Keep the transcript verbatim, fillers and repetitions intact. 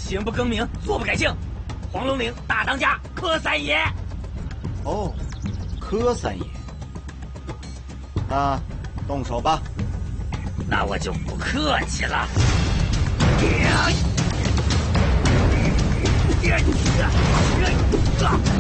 行不更名，坐不改姓，黄龙岭大当家柯三爷。 哦，柯三爷，那动手吧。 那我就不客气了。呀！呀！呀！